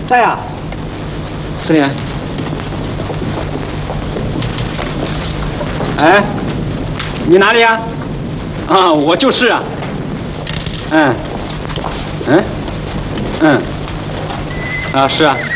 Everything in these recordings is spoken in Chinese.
在啊，司令。哎，你哪里呀？啊，我就是啊。啊，是啊。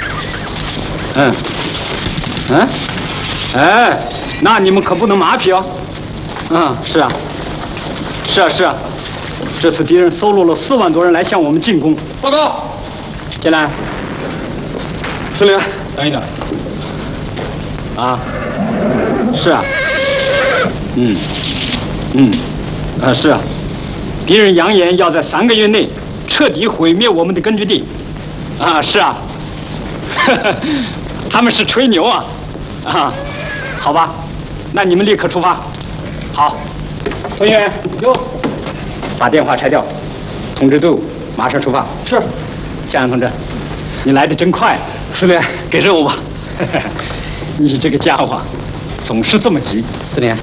哎，那你们可不能马屁哦。是啊。是啊。这次敌人搜罗了4万多人来向我们进攻。 报告。 进来。 司令， 等一等。啊，是啊。是啊。敌人扬言要在3个月内彻底毁灭我们的根据地。是啊。他们是吹牛啊。好吧，那你们立刻出发。好，同学们，把电话拆掉，通知队伍马上出发。 是。 向阳同志，你来的真快。 司令，给任务吧。 你这个家伙，总是这么急。 司令，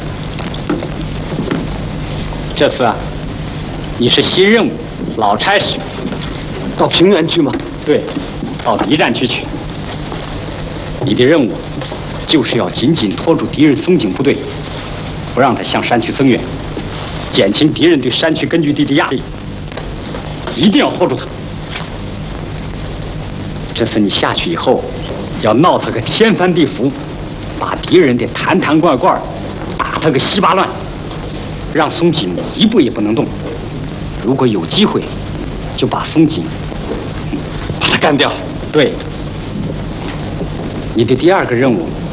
这次啊，你是新任务，老差事。 到平原去吗？ 对，到敌占区去。你的任务就是要紧紧拖住敌人松井部队，不让他向山区增援，减轻敌人对山区根据地的压力。一定要拖住他。这次你下去以后，要闹他个天翻地覆，把敌人的坛坛罐罐打他个稀巴烂，让松井一步也不能动。如果有机会，就把松井把他干掉。 对。你的第2个任务